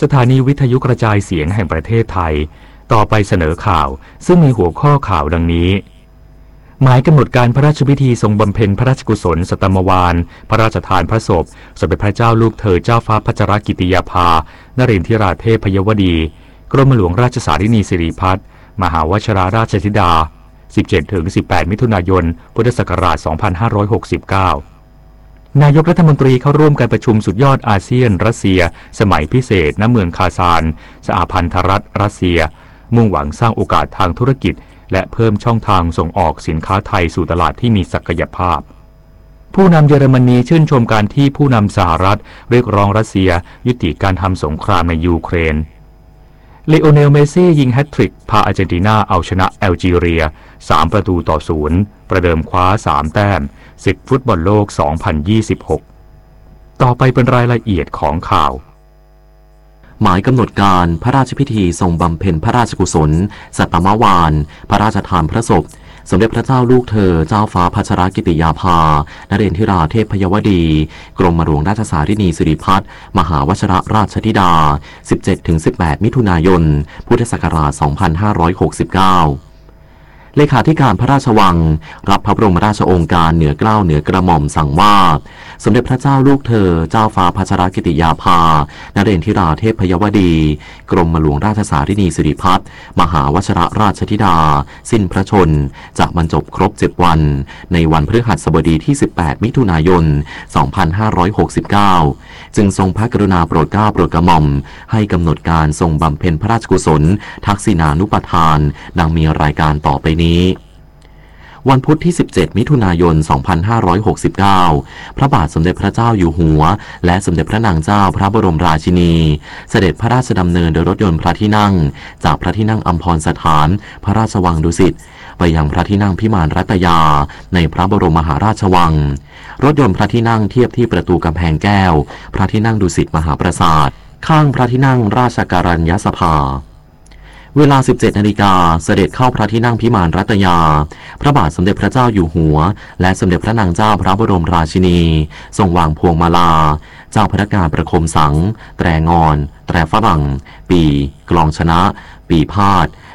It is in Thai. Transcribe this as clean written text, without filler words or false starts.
สถานีวิทยุกระจายเสียงแห่งประเทศไทยต่อไปเสนอข่าวซึ่งมีหัวข้อข่าวดังนี้หมายกำหนดการพระราชพิธีทรงบำเพ็ญพระราชกุศลสัตมวาลพระราชทานพระศพสมเด็จพระเจ้าลูกเธอเจ้าฟ้าพัชรกิติยาภานเรนทิราเทพยวดีกรมหลวงราชสารินีสิริพัฒน์มหาวชิราราชธิดา 17-18 มิถุนายน พุทธศักราช 2569 นายกรัฐมนตรีเข้าร่วมการประชุมสุดยอดอาเซียนรัสเซียสมัยพิเศษณเมืองคาซานสหพันธรัฐรัสเซียมุ่งหวังสร้างโอกาสทางธุรกิจและเพิ่มช่องทางส่งออกสินค้าไทยสู่ตลาดที่มีศักยภาพผู้นำเยอรมนีชื่นชมการที่ผู้นำสหรัฐเรียกร้องรัสเซียยุติการทำสงครามในยูเครนเลโอเนล เมสซี่ยิงแฮตทริกพาอาร์เจนตินาเอาชนะแอลจีเรีย3-0ประเดิมคว้า3แต้มศึกฟุตบอลโลก 2026 ต่อไปเป็นรายละเอียดของข่าวหมายกำหนดการพระราชพิธีทรงบำเพ็ญพระราชกุศลสัตมวาลพระราชทานพระศพสมเด็จพระเจ้าลูกเธอเจ้าฟ้าพัชรกิติยาภานเรนทิราเทพยวดีกรมหลวงราชสารินีสิริพัฒน์มหาวชิรราชธิดา 17-18 มิถุนายน พุทธศักราช 2569เลขาธิการพระราชวังรับพระบรมราชโองการเหนือเกล้าเหนือกระหม่อมสั่งว่าสมเด็จพระเจ้าลูกเธอเจ้าฟ้าพัชรกิติยาภานเรนทิราเทพยวดีกรมหลวงราชสารินีสิริพัฒน์มหาวชิรราชธิดาสิ้นพระชนจะบรรจบครบ7วันในวันพฤหัสบดีที่18มิถุนายน 2569จึงทรงพระกรุณาโปรดเกล้าโปรดกระหม่อมให้กำหนดการทรงบำเพ็ญพระราชกุศลทักษิณานุปทานดังมีรายการต่อไปนี้วันพุธที่17มิถุนายน 2569พระบาทสมเด็จพระเจ้าอยู่หัวและสมเด็จพระนางเจ้าพระบรมราชินีเสด็จพระราชดำเนินโดยรถยนต์พระที่นั่งจากพระที่นั่งอัมพรสถานพระราชวังดุสิตไปยังพระที่นั่งพิมานรัตยาในพระบรมมหาราชวังรถยนต์พระที่นั่งเทียบที่ประตูกำแพงแก้วพระที่นั่งดุสิตมหาปราสาทข้างพระที่นั่งราชการัญญสภาเวลา 17 นาฬิกาเสด็จเข้าพระที่นั่งพิมานรัตยาพระบาทสมเด็จพระเจ้าอยู่หัวและสมเด็จพระนางเจ้าพระบรมราชินีทรงวางพวงมาลาเจ้าพนักงานประโคมสังแตรงอนแตรฝรั่งปีกลองชนะปีพาด